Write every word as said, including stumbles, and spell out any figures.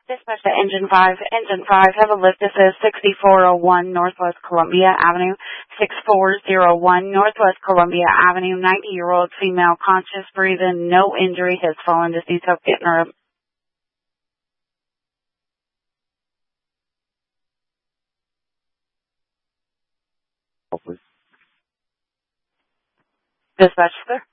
Dispatch to Engine five. Engine five, have a lift. This is sixty-four oh one Northwest Columbia Avenue. sixty-four oh one Northwest Columbia Avenue. ninety-year-old female, conscious, breathing, no injury, has fallen deceased. Hope getting her up. Dispatch, sir.